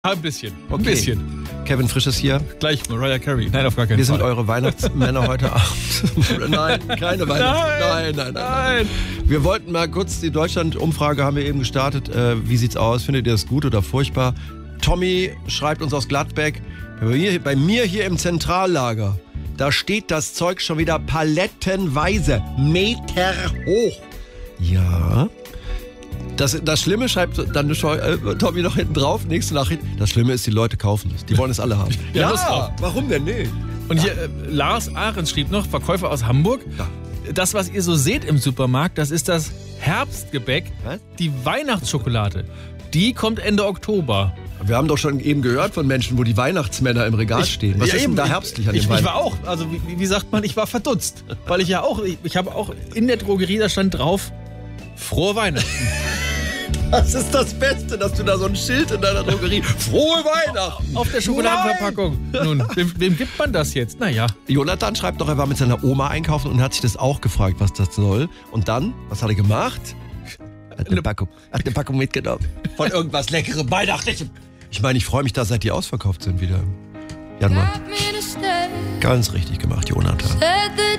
Ein bisschen. Okay. Ein bisschen. Kevin Frisch ist hier. Gleich Mariah Carey. Nein, auf gar keinen Wir Fall. sind eure Weihnachtsmänner heute Abend. Nein, keine Weihnachten. Nein. Wir wollten mal kurz, die Deutschland-Umfrage haben wir eben gestartet. Wie sieht's aus? Findet ihr das gut oder furchtbar? Tommy schreibt uns aus Gladbeck, bei mir hier im Zentrallager, da steht das Zeug schon wieder palettenweise, Meter hoch. Ja. Das Schlimme schreibt dann Tommy noch hinten drauf, nächste Nachricht. Das Schlimme ist, die Leute kaufen es. Die wollen es alle haben. Ja, warum denn? Nee. Und hier Lars Ahrens schrieb noch, Verkäufer aus Hamburg. Ja. Das, was ihr so seht im Supermarkt, das ist das Herbstgebäck, Was? die Weihnachtsschokolade. Die kommt Ende Oktober. Wir haben doch schon eben gehört von Menschen, wo die Weihnachtsmänner im Regal stehen. Was ist denn da herbstlich an dem Ich Weihnachten? war auch, also wie sagt man, ich war verdutzt. Weil ich habe auch in der Drogerie, da stand drauf, frohe Weihnachten. Das ist das Beste, dass du da so ein Schild in deiner Drogerie. Frohe Weihnachten! Auf der Schokoladenverpackung. Nun, wem gibt man das jetzt? Naja. Jonathan schreibt doch, er war mit seiner Oma einkaufen und hat sich das auch gefragt, was das soll. Und dann, was hat er gemacht? Hat eine Packung mitgenommen. Von irgendwas Leckerem, Weihnachtlichem. Ich meine, ich freue mich da, seit die ausverkauft sind wieder. Januar. Ganz richtig gemacht, Jonathan.